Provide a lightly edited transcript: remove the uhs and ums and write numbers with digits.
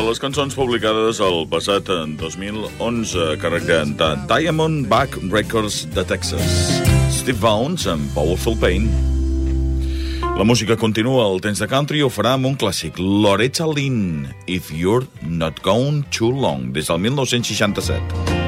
de les cançons publicades el passat 2011, càrrec de Diamondback Records de Texas. Steve Vaughn amb Powerful Pain. La música continua, el temps de country ho farà amb un clàssic, Loretta Lynn, If You're Not Gone Too Long, des del 1967.